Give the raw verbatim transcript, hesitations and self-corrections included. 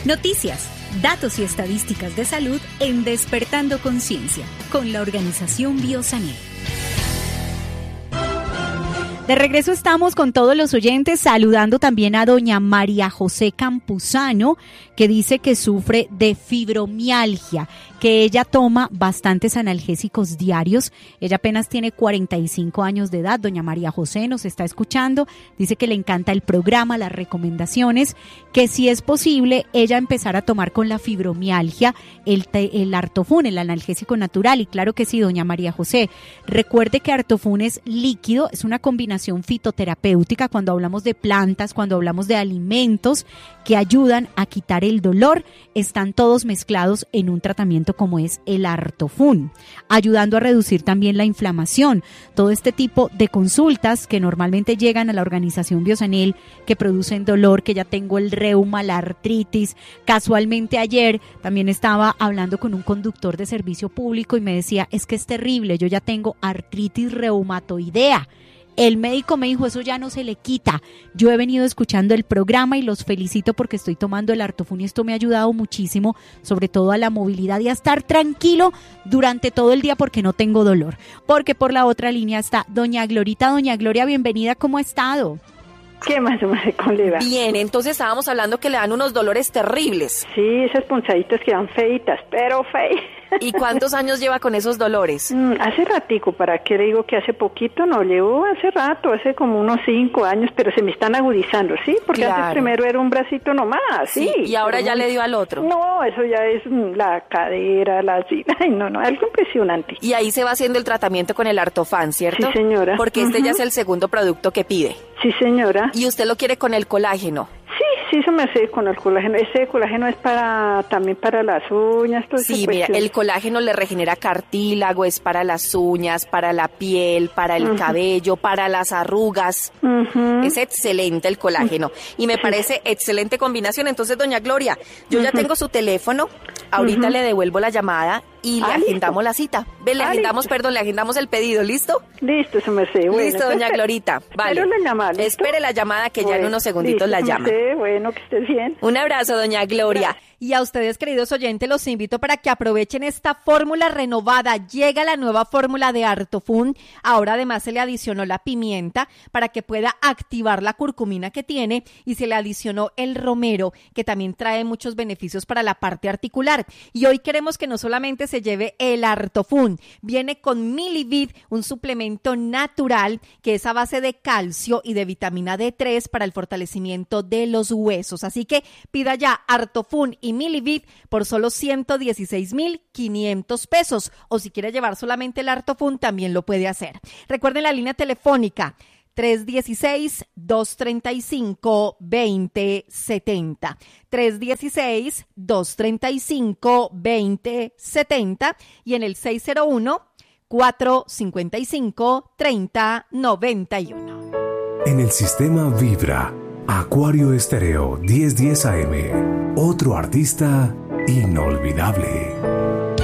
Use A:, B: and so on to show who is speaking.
A: Noticias, datos y estadísticas de salud en Despertando Conciencia, con la organización Biosanel. De regreso estamos con todos los oyentes, saludando también a doña María José Campuzano, que dice que sufre de fibromialgia, que ella toma bastantes analgésicos diarios. Ella apenas tiene cuarenta y cinco años de edad. Doña María José nos está escuchando, dice que le encanta el programa, las recomendaciones, que si es posible ella empezar a tomar con la fibromialgia el, te, el Artofun, el analgésico natural. Y claro que sí, doña María José, recuerde que Artofun es líquido, es una combinación fitoterapéutica cuando hablamos de plantas, cuando hablamos de alimentos que ayudan a quitar el dolor, están todos mezclados en un tratamiento como es el Artofun, ayudando a reducir también la inflamación. Todo este tipo de consultas que normalmente llegan a la organización Biosanel, que producen dolor, que ya tengo el reuma, la artritis. Casualmente ayer también estaba hablando con un conductor de servicio público y me decía, es que es terrible, yo ya tengo artritis reumatoidea. El médico me dijo, eso ya no se le quita. Yo he venido escuchando el programa y los felicito porque estoy tomando el Artofun y esto me ha ayudado muchísimo, sobre todo a la movilidad y a estar tranquilo durante todo el día porque no tengo dolor. Porque por la otra línea está doña Glorita. Doña Gloria, bienvenida, ¿cómo ha estado?
B: ¿Qué más, ¿Cómo le va?
C: Bien, entonces estábamos hablando que le dan unos dolores terribles.
B: Sí, esas punzaditas que dan feitas, pero feitas.
C: ¿Y cuántos años lleva con esos dolores?
B: Mm, hace ratico, ¿para qué le digo que hace poquito? No, llevo hace rato, hace como unos cinco años, pero se me están agudizando, ¿sí? Porque claro, antes primero era un bracito nomás, ¿sí?
C: sí y ahora ya muy... le dio al otro.
B: No, eso ya es la cadera, la... Ay, no, no, algo impresionante.
C: Y ahí se va haciendo el tratamiento con el Artofan, ¿cierto?
B: Sí, señora.
C: Porque este uh-huh. ya es el segundo producto que pide.
B: Sí, señora.
C: ¿Y usted lo quiere con el colágeno?
B: Sí, sí, eso me hace con el colágeno. Ese colágeno es para también para las uñas. Todo
C: sí, mira, el colágeno le regenera cartílago, es para las uñas, para la piel, para el uh-huh. cabello, para las arrugas. Uh-huh. Es excelente el colágeno. Y me sí. parece excelente combinación. Entonces, doña Gloria, yo uh-huh. ya tengo su teléfono. Ahorita uh-huh. le devuelvo la llamada y le ah, agendamos listo. la cita. Ve, le ah, agendamos, listo. perdón, le agendamos el pedido, ¿listo?
B: Listo, eso me sé. Bueno,
C: listo, doña Glorita. Vale.
B: Espero la llamada, ¿listo?
C: Espere la llamada que bueno, ya en unos segunditos
B: listo,
C: la llama.
B: Sí, bueno, que estés bien.
C: Un abrazo, doña Gloria. Gracias.
D: Y a ustedes, queridos oyentes, los invito para que aprovechen esta fórmula renovada. Llega la nueva fórmula de Artofun. Ahora además se le adicionó la pimienta para que pueda activar la curcumina que tiene y se le adicionó el romero, que también trae muchos beneficios para la parte articular. Y hoy queremos que no solamente se lleve el Artofun, viene con Milivid, un suplemento natural que es a base de calcio y de vitamina D tres para el fortalecimiento de los huesos. Así que pida ya Artofun y Milivid por solo ciento dieciséis mil quinientos pesos, o si quiere llevar solamente el Artofun también lo puede hacer. Recuerden la línea telefónica tres uno seis, dos tres cinco, dos cero siete cero, tres uno seis, dos tres cinco, dos cero siete cero y en el seis cero uno, cuatro cinco cinco, tres cero nueve uno.
E: En el sistema Vibra, Acuario Estéreo diez diez A M, otro artista inolvidable.